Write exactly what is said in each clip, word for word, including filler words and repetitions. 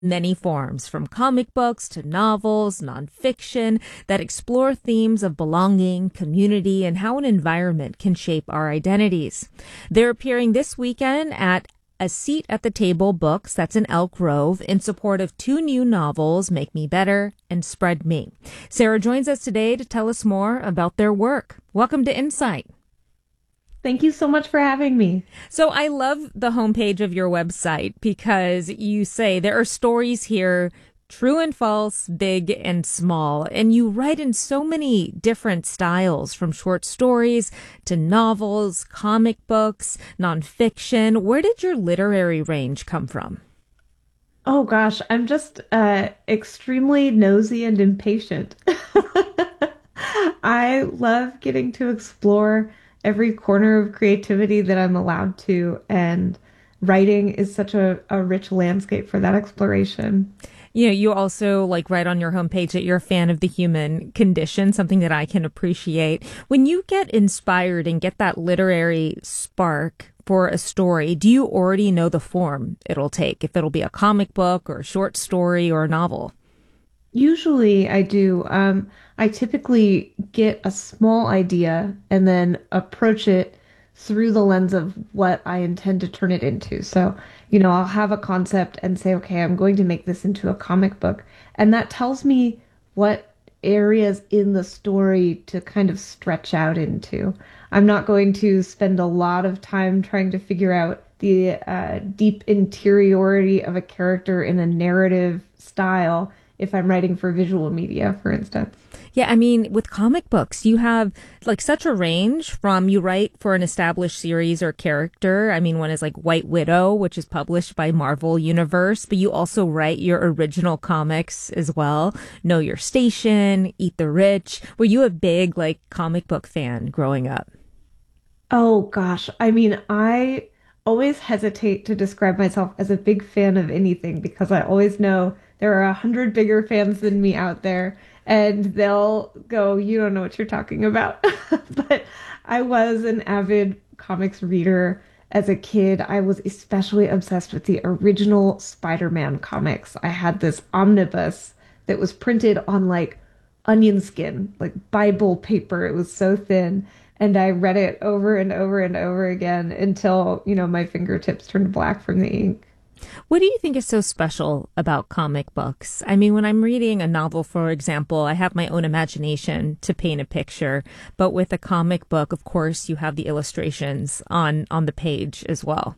many forms, from comic books to novels, nonfiction, that explore themes of belonging, community, and how an environment can shape our identities. They're appearing this weekend at A Seat at the Table Books, that's in Elk Grove, in support of two new novels, Make Me Better and Spread Me. Sarah joins us today to tell us more about their work. Welcome to Insight. Thank you so much for having me. So I love the homepage of your website because you say there are stories here, true and false, big and small. And you write in so many different styles, from short stories to novels, comic books, nonfiction. Where did your literary range come from? Oh gosh, I'm just uh, extremely nosy and impatient. I love getting to explore every corner of creativity that I'm allowed to, and writing is such a, a rich landscape for that exploration. You know, you also like write on your homepage that you're a fan of the human condition, something that I can appreciate. When you get inspired and get that literary spark for a story, do you already know the form it'll take? If it'll be a comic book or a short story or a novel? Usually I do. Um, I typically get a small idea and then approach it through the lens of what I intend to turn it into. So, you know, I'll have a concept and say, okay, I'm going to make this into a comic book. And that tells me what areas in the story to kind of stretch out into. I'm not going to spend a lot of time trying to figure out the uh, deep interiority of a character in a narrative style if I'm writing for visual media, for instance. Yeah, I mean, with comic books, you have like such a range from you write for an established series or character. I mean, one is like White Widow, which is published by Marvel Universe, but you also write your original comics as well. Know Your Station, Eat the Rich. Were you a big like comic book fan growing up? Oh gosh, I mean, I always hesitate to describe myself as a big fan of anything because I always know there are a hundred bigger fans than me out there, and they'll go, "You don't know what you're talking about." But I was an avid comics reader as a kid. I was especially obsessed with the original Spider-Man comics. I had this omnibus that was printed on like onion skin, like Bible paper. It was so thin. And I read it over and over and over again until, you know, my fingertips turned black from the ink. What do you think is so special about comic books? I mean, when I'm reading a novel, for example, I have my own imagination to paint a picture, but with a comic book, of course, you have the illustrations on on the page as well.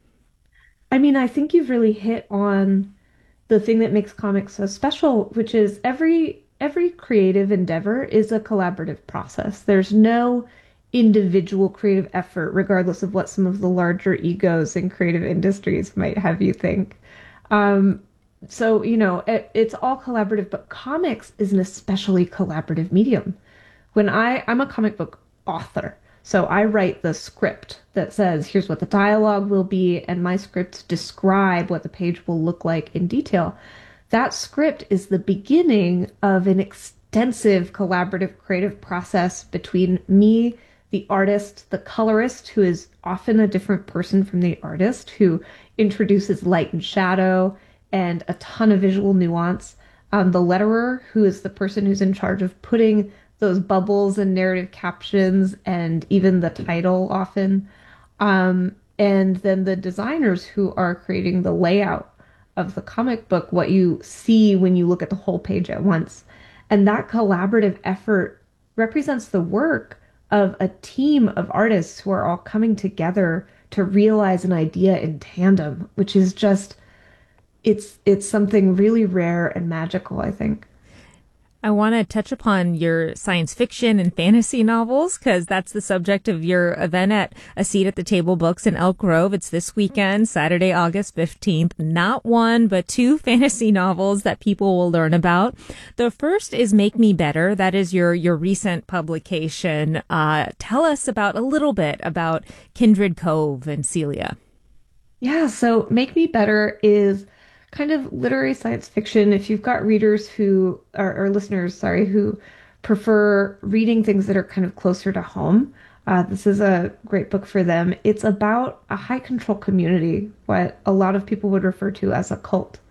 I mean, I think you've really hit on the thing that makes comics so special, which is every every creative endeavor is a collaborative process. There's no individual creative effort, regardless of what some of the larger egos in creative industries might have you think. Um, so, you know, it, it's all collaborative, but comics is an especially collaborative medium. When I, I'm a comic book author, so I write the script that says, here's what the dialogue will be, and my scripts describe what the page will look like in detail. That script is the beginning of an extensive collaborative creative process between me, the artist, the colorist, who is often a different person from the artist, who introduces light and shadow and a ton of visual nuance. Um, the letterer, who is the person who's in charge of putting those bubbles and narrative captions and even the title often. Um, and then the designers who are creating the layout of the comic book, what you see when you look at the whole page at once. And that collaborative effort represents the work of a team of artists who are all coming together to realize an idea in tandem, which is just it's it's something really rare and magical, I think. I want to touch upon your science fiction and fantasy novels because that's the subject of your event at A Seat at the Table Books in Elk Grove. It's this weekend, Saturday, August fifteenth. Not one, but two fantasy novels that people will learn about. The first is Make Me Better. That is your, your recent publication. Uh, tell us about a little bit about Kindred Cove and Celia. Yeah, so Make Me Better is kind of literary science fiction. If you've got readers who are, or listeners, sorry, who prefer reading things that are kind of closer to home, uh, this is a great book for them. It's about a high control community, what a lot of people would refer to as a cult.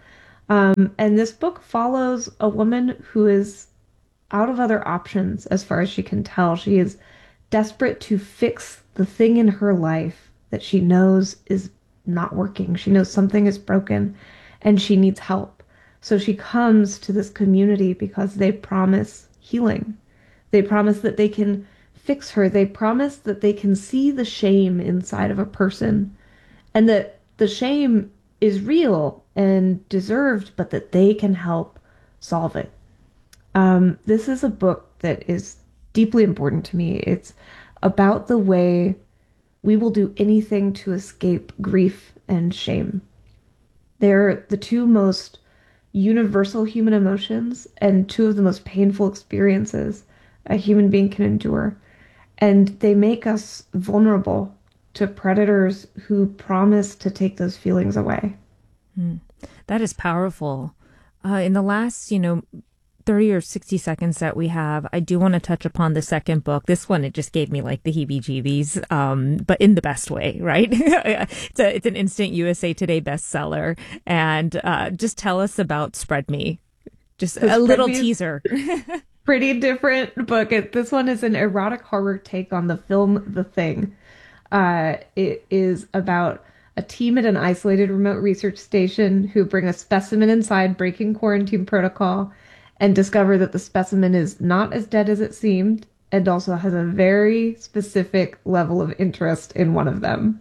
Um, and this book follows a woman who is out of other options as far as she can tell. She is desperate to fix the thing in her life that she knows is not working. She knows something is broken and she needs help. So she comes to this community because they promise healing. They promise that they can fix her. They promise that they can see the shame inside of a person and that the shame is real and deserved, but that they can help solve it. Um, this is a book that is deeply important to me. It's about the way we will do anything to escape grief and shame. They're the two most universal human emotions and two of the most painful experiences a human being can endure. And they make us vulnerable to predators who promise to take those feelings away. Mm, that is powerful. Uh, in the last, you know, thirty or sixty seconds that we have, I do want to touch upon the second book. This one, it just gave me like the heebie-jeebies, um, but in the best way, right? it's, a, it's an instant U S A Today bestseller. And uh, just tell us about Spread Me. Just so a little teaser. Pretty different book. It, this one is an erotic horror take on the film The Thing. Uh, it is about a team at an isolated remote research station who bring a specimen inside, breaking quarantine protocol, and discover that the specimen is not as dead as it seemed and also has a very specific level of interest in one of them.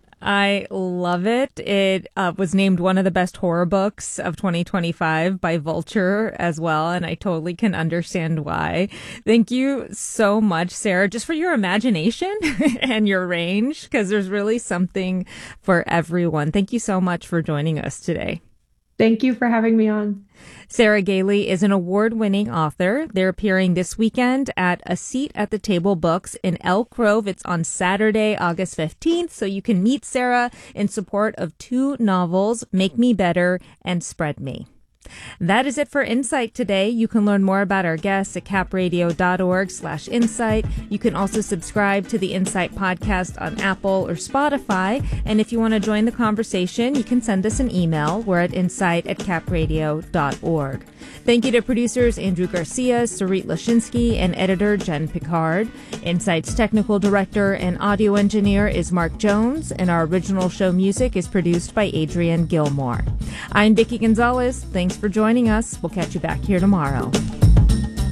I love it. It uh, was named one of the best horror books of twenty twenty-five by Vulture as well, and I totally can understand why. Thank you so much, Sarah, just for your imagination and your range, because there's really something for everyone. Thank you so much for joining us today. Thank you for having me on. Sarah Gailey is an award-winning author. They're appearing this weekend at A Seat at the Table Books in Elk Grove. It's on Saturday, August fifteenth, so you can meet Sarah in support of two novels, Make Me Better and Spread Me. That is it for Insight today. You can learn more about our guests at capradio.org slash insight. You can also subscribe to the Insight podcast on Apple or Spotify. And if you want to join the conversation, you can send us an email. We're at insight at capradio dot org. Thank you to producers Andrew Garcia, Sarit Lashinsky, and editor Jen Picard. Insight's technical director and audio engineer is Mark Jones, and our original show music is produced by Adrian Gilmore. I'm Vicki Gonzalez. Thanks for joining us. We'll catch you back here tomorrow.